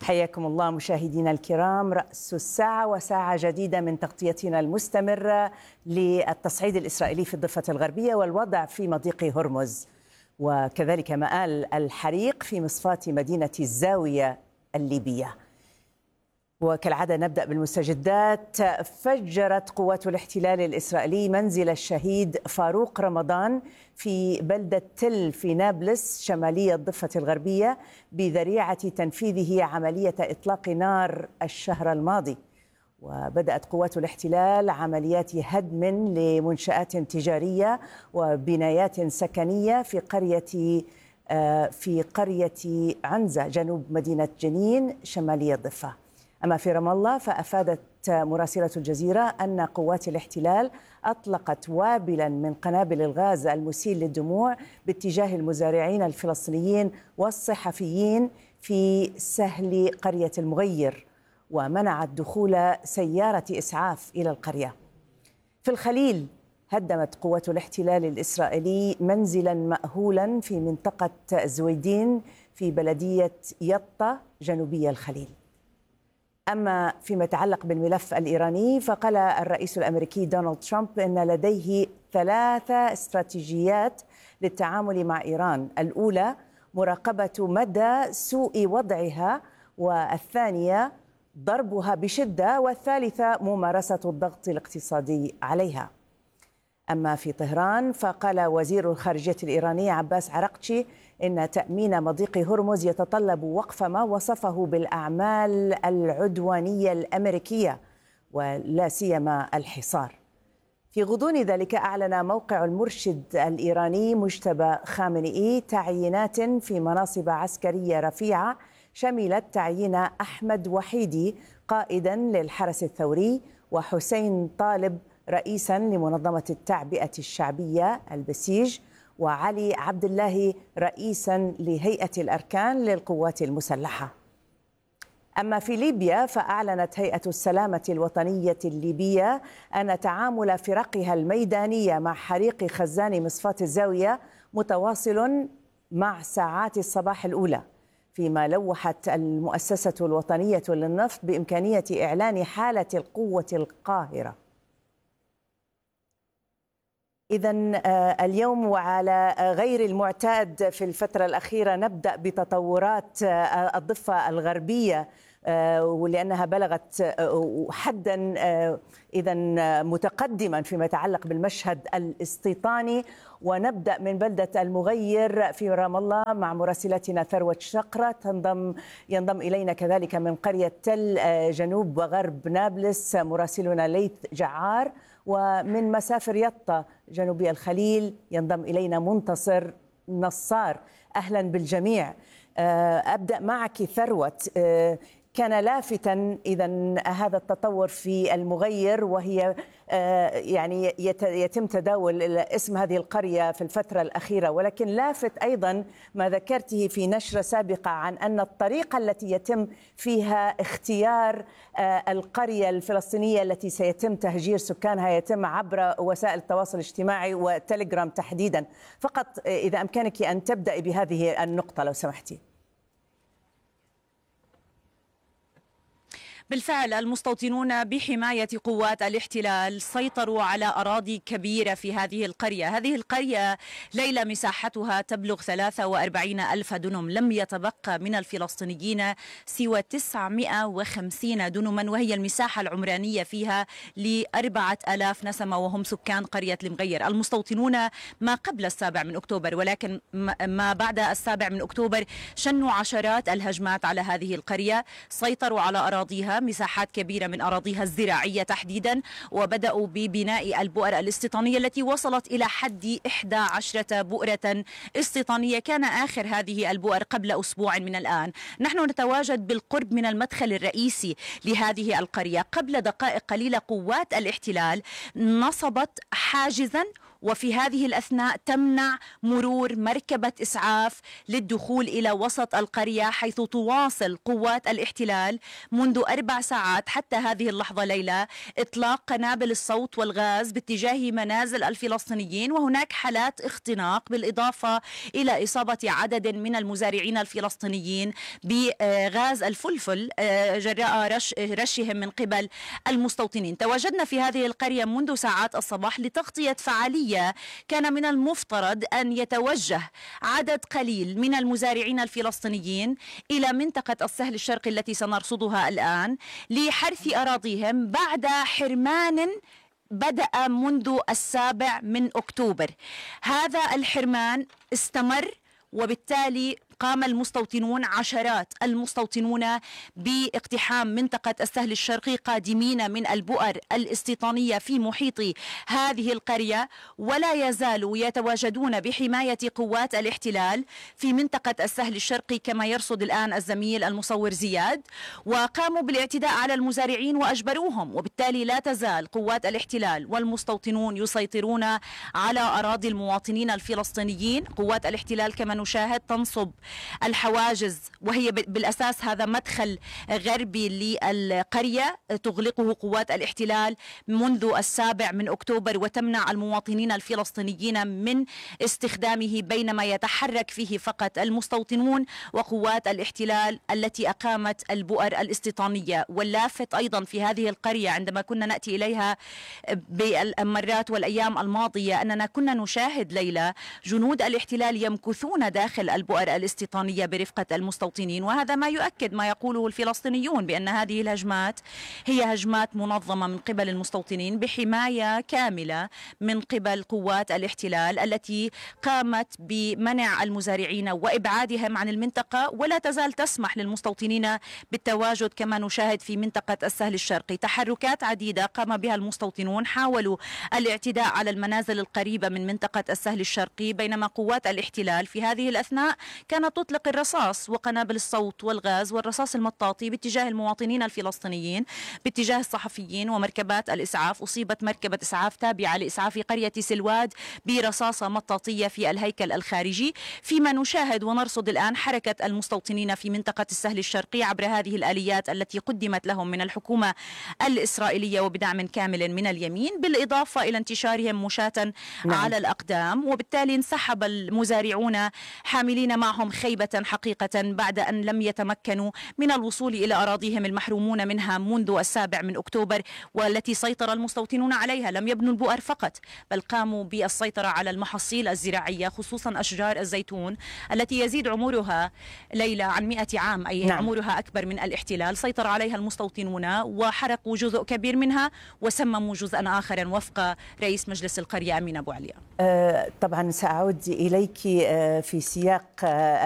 حياكم الله مشاهدينا الكرام. رأس الساعة وساعة جديدة من تغطيتنا المستمرة للتصعيد الإسرائيلي في الضفة الغربية والوضع في مضيق هرمز، وكذلك مآل الحريق في مصفاة مدينة الزاوية الليبية. وكالعادة نبدأ بالمستجدات. فجرت قوات الاحتلال الإسرائيلي منزل الشهيد فاروق رمضان في بلدة تل في نابلس شمالية الضفة الغربية بذريعة تنفيذه عملية إطلاق نار الشهر الماضي. وبدأت قوات الاحتلال عمليات هدم لمنشآت تجارية وبنايات سكنية في قرية عنزة جنوب مدينة جنين شمالية الضفة. أما في رام الله فأفادت مراسلة الجزيرة أن قوات الاحتلال أطلقت وابلا من قنابل الغاز المسيل للدموع باتجاه المزارعين الفلسطينيين والصحفيين في سهل قرية المغير، ومنعت دخول سيارة إسعاف إلى القرية. في الخليل هدمت قوات الاحتلال الإسرائيلي منزلا مأهولا في منطقة زويدين في بلدية يطا جنوبي الخليل. أما فيما يتعلق بالملف الإيراني فقال الرئيس الأمريكي دونالد ترامب أن لديه 3 استراتيجيات للتعامل مع إيران: الأولى مراقبة مدى سوء وضعها، والثانية ضربها بشدة، والثالثة ممارسة الضغط الاقتصادي عليها. أما في طهران فقال وزير الخارجية الإيراني عباس عراقتشي إن تأمين مضيق هرمز يتطلب وقف ما وصفه بالأعمال العدوانية الأمريكية ولا سيما الحصار. في غضون ذلك أعلن موقع المرشد الإيراني مجتبى خامنئي تعيينات في مناصب عسكرية رفيعة شملت تعيين أحمد وحيدي قائدا للحرس الثوري، وحسين طالب رئيسا لمنظمة التعبئة الشعبية البسيج، وعلي عبد الله رئيسا لهيئة الأركان للقوات المسلحة. أما في ليبيا فأعلنت هيئة السلامة الوطنية الليبية أن تعامل فرقها الميدانية مع حريق خزان مصفاة الزاوية متواصل مع ساعات الصباح الأولى، فيما لوحت المؤسسة الوطنية للنفط بإمكانية إعلان حالة القوة القاهرة. إذن اليوم وعلى غير المعتاد في الفترة الأخيرة نبدأ بتطورات الضفة الغربية، ولأنها بلغت حدا إذن متقدما فيما يتعلق بالمشهد الاستيطاني. ونبدأ من بلدة المغير في رام الله مع مراسلتنا ثروة شقرة ينضم إلينا كذلك من قرية تل جنوب وغرب نابلس مراسلنا ليث جعار، ومن مسافر يطا جنوبي الخليل ينضم إلينا منتصر نصار. أهلا بالجميع. أبدأ معك ثروة. كان لافتا إذن هذا التطور في المغير، وهي يعني يتم تداول اسم هذه القرية في الفترة الأخيرة، ولكن لافت أيضا ما ذكرته في نشرة سابقة عن أن الطريقة التي يتم فيها اختيار القرية الفلسطينية التي سيتم تهجير سكانها يتم عبر وسائل التواصل الاجتماعي وتليجرام تحديدا. فقط إذا أمكانك أن تبدأ بهذه النقطة لو سمحتي. بالفعل المستوطنون بحماية قوات الاحتلال سيطروا على أراضي كبيرة في هذه القرية. هذه القرية ليلة مساحتها تبلغ 43 ألف دنم، لم يتبقى من الفلسطينيين سوى 950 دنما، وهي المساحة العمرانية فيها ل4000 نسمة وهم سكان قرية المغير. المستوطنون ما قبل 7 من أكتوبر ولكن ما بعد 7 من أكتوبر شنوا عشرات الهجمات على هذه القرية، سيطروا على أراضيها، مساحات كبيرة من أراضيها الزراعية تحديدا، وبدأوا ببناء البؤر الاستيطانية التي وصلت إلى حد 11 بؤرة استيطانية. كان آخر هذه البؤر قبل أسبوع من الآن. نحن نتواجد بالقرب من المدخل الرئيسي لهذه القرية. قبل دقائق قليلة قوات الاحتلال نصبت حاجزا وفي هذه الأثناء تمنع مرور مركبة إسعاف للدخول إلى وسط القرية، حيث تواصل قوات الاحتلال منذ 4 ساعات حتى هذه اللحظة ليلى إطلاق قنابل الصوت والغاز باتجاه منازل الفلسطينيين، وهناك حالات اختناق بالإضافة إلى إصابة عدد من المزارعين الفلسطينيين بغاز الفلفل جراء رشهم من قبل المستوطنين. تواجدنا في هذه القرية منذ ساعات الصباح لتغطية فعالية كان من المفترض أن يتوجه عدد قليل من المزارعين الفلسطينيين إلى منطقة السهل الشرقي التي سنرصدها الآن لحرث أراضيهم بعد حرمان بدأ منذ 7 أكتوبر. هذا الحرمان استمر، وبالتالي قام المستوطنون، عشرات المستوطنون، باقتحام منطقة السهل الشرقي قادمين من البؤر الاستيطانية في محيط هذه القرية، ولا يزالوا يتواجدون بحماية قوات الاحتلال في منطقة السهل الشرقي كما يرصد الآن الزميل المصور زياد، وقاموا بالاعتداء على المزارعين وأجبروهم، وبالتالي لا تزال قوات الاحتلال والمستوطنون يسيطرون على أراضي المواطنين الفلسطينيين. قوات الاحتلال كما نشاهد تنصب الحواجز، وهي بالأساس هذا مدخل غربي للقرية تغلقه قوات الاحتلال منذ 7 أكتوبر، وتمنع المواطنين الفلسطينيين من استخدامه بينما يتحرك فيه فقط المستوطنون وقوات الاحتلال التي أقامت البؤر الاستيطانية. واللافت أيضا في هذه القرية عندما كنا نأتي إليها بالمرات والأيام الماضية أننا كنا نشاهد ليلى جنود الاحتلال يمكثون داخل البؤر الاستيطانية برفقة المستوطنين، وهذا ما يؤكد ما يقوله الفلسطينيون بأن هذه الهجمات هي هجمات منظمة من قبل المستوطنين بحماية كاملة من قبل قوات الاحتلال التي قامت بمنع المزارعين وإبعادهم عن المنطقة، ولا تزال تسمح للمستوطنين بالتواجد كما نشاهد في منطقة السهل الشرقي. تحركات عديدة قام بها المستوطنون، حاولوا الاعتداء على المنازل القريبة من منطقة السهل الشرقي، بينما قوات الاحتلال في هذه الأثناء كانت تطلق الرصاص وقنابل الصوت والغاز والرصاص المطاطي باتجاه المواطنين الفلسطينيين، باتجاه الصحفيين ومركبات الإسعاف. أصيبت مركبة إسعاف تابعة لإسعاف قرية سلواد برصاصة مطاطية في الهيكل الخارجي، فيما نشاهد ونرصد الآن حركة المستوطنين في منطقة السهل الشرقي عبر هذه الآليات التي قدمت لهم من الحكومة الإسرائيلية وبدعم كامل من اليمين، بالإضافة إلى انتشارهم مشاة على الأقدام. وبالتالي انسحب المزارعون حاملين معهم خيبة حقيقة بعد أن لم يتمكنوا من الوصول إلى أراضيهم المحرومون منها منذ 7 أكتوبر، والتي سيطر المستوطنون عليها. لم يبنوا البؤر فقط، بل قاموا بالسيطرة على المحاصيل الزراعية، خصوصا أشجار الزيتون التي يزيد عمرها ليلى عن 100 عام، أي عمرها أكبر من الاحتلال. سيطر عليها المستوطنون وحرقوا جزء كبير منها وسمموا جزءا آخر وفق رئيس مجلس القرية أمين أبو عليا. طبعا سأعود إليك في سياق